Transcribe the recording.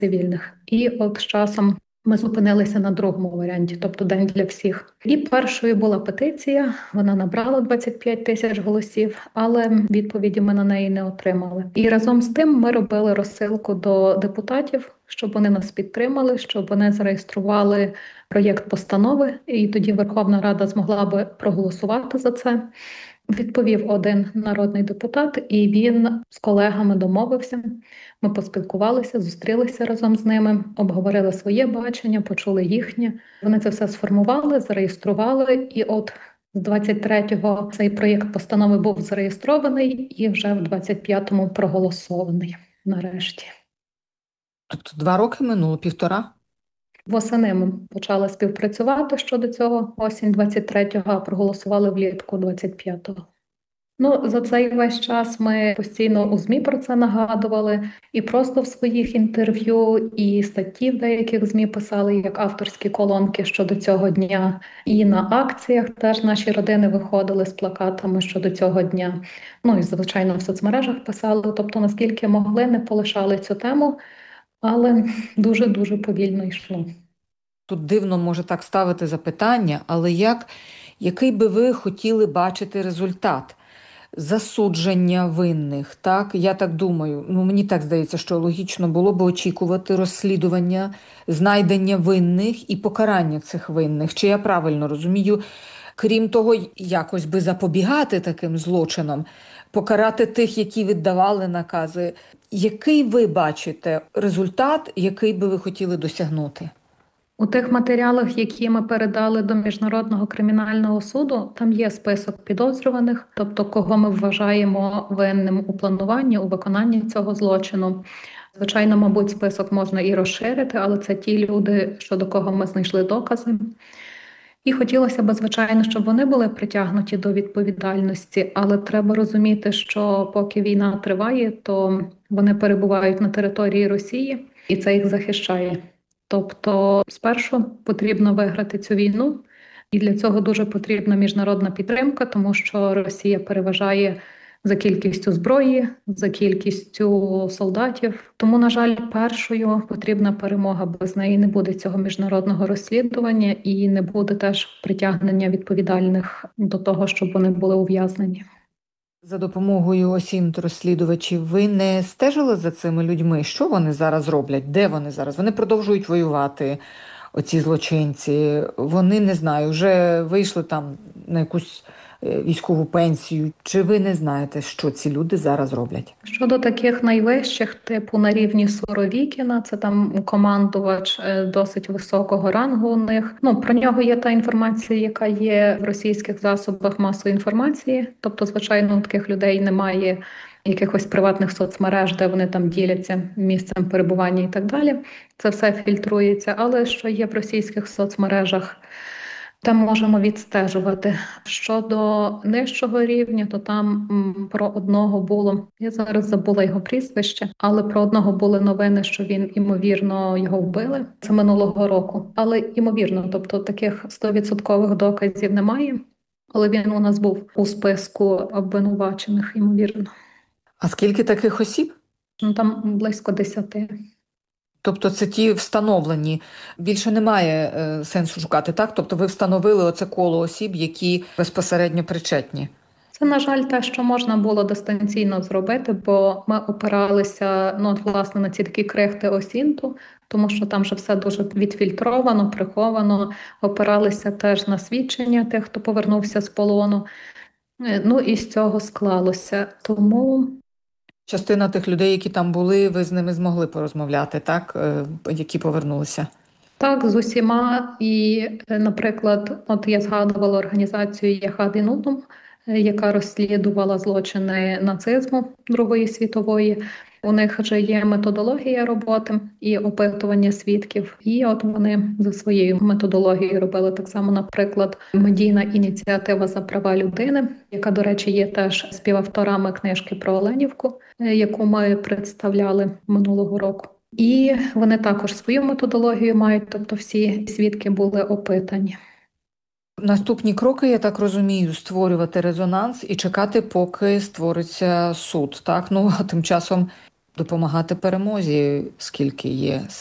цивільних. І от з часом ми зупинилися на другому варіанті, тобто день для всіх. І першою була петиція, вона набрала 25 тисяч голосів, але відповіді ми на неї не отримали. І разом з тим ми робили розсилку до депутатів, щоб вони нас підтримали, щоб вони зареєстрували проєкт постанови, і тоді Верховна Рада змогла би проголосувати за це. Відповів один народний депутат, і він з колегами домовився. Ми поспілкувалися, зустрілися разом з ними, обговорили своє бачення, почули їхнє. Вони це все сформували, зареєстрували, і от з 23-го цей проєкт постанови був зареєстрований і вже в 25-му проголосований нарешті. Тобто 2 роки минуло, 1,5? Восени ми почали співпрацювати щодо цього, осінь 23-го, а проголосували влітку 25-го. За цей весь час ми постійно у ЗМІ про це нагадували, і просто в своїх інтерв'ю, і статті в деяких ЗМІ писали як авторські колонки щодо цього дня. І на акціях теж наші родини виходили з плакатами щодо цього дня. І, звичайно, в соцмережах писали, тобто наскільки могли, не полишали цю тему, але дуже-дуже повільно йшло. Тут дивно може так ставити запитання, але який би ви хотіли бачити результат? Засудження винних, так? Я так думаю, мені так здається, що логічно було б очікувати розслідування, знайдення винних і покарання цих винних. Чи я правильно розумію? Крім того, якось би запобігати таким злочинам, покарати тих, які віддавали накази. Який ви бачите результат, який би ви хотіли досягнути? У тих матеріалах, які ми передали до Міжнародного кримінального суду, там є список підозрюваних, тобто кого ми вважаємо винним у плануванні, у виконанні цього злочину. Звичайно, мабуть, список можна і розширити, але це ті люди, щодо кого ми знайшли докази. І хотілося б, звичайно, щоб вони були притягнуті до відповідальності, але треба розуміти, що поки війна триває, то вони перебувають на території Росії, і це їх захищає. Тобто, спершу потрібно виграти цю війну, і для цього дуже потрібна міжнародна підтримка, тому що Росія переважає за кількістю зброї, за кількістю солдатів. Тому, на жаль, першою потрібна перемога, без неї не буде цього міжнародного розслідування і не буде теж притягнення відповідальних до того, щоб вони були ув'язнені. За допомогою осінь розслідувачів ви не стежили за цими людьми? Що вони зараз роблять? Де вони зараз? Вони продовжують воювати, оці злочинці. Вони, не знаю, вже вийшли там на якусь військову пенсію. Чи ви не знаєте, що ці люди зараз роблять? Щодо таких найвищих, типу на рівні Суровікіна, це там командувач досить високого рангу у них. Про нього є та інформація, яка є в російських засобах масової інформації. Тобто, звичайно, у таких людей немає якихось приватних соцмереж, де вони там діляться місцем перебування і так далі. Це все фільтрується. Але що є в російських соцмережах, там можемо відстежувати. Щодо нижчого рівня, то там про одного було, я зараз забула його прізвище, але про одного були новини, що він, ймовірно, його вбили. Це минулого року. Але ймовірно, тобто таких 100% доказів немає, але він у нас був у списку обвинувачених, ймовірно. А скільки таких осіб? Там близько 10. Тобто це ті встановлені. Більше немає сенсу шукати, так? Тобто ви встановили оце коло осіб, які безпосередньо причетні. Це, на жаль, те, що можна було дистанційно зробити, бо ми опиралися, власне, на ці такі крихти осінту, тому що там вже все дуже відфільтровано, приховано, опиралися теж на свідчення тих, хто повернувся з полону. І з цього склалося. Тому... Частина тих людей, які там були, ви з ними змогли порозмовляти, так? Які повернулися? Так, з усіма. І, наприклад, я згадувала організацію «Єхад-ін-Удом», яка розслідувала злочини нацизму Другої світової. У них вже є методологія роботи і опитування свідків. І от вони за своєю методологією робили так само, наприклад, медійна ініціатива за права людини, яка, до речі, є теж співавторами книжки про Оленівку, яку ми представляли минулого року. І вони також свою методологію мають, тобто всі свідки були опитані. Наступні кроки, я так розумію, створювати резонанс і чекати, поки створиться суд, так? А тим часом допомагати перемозі, скільки є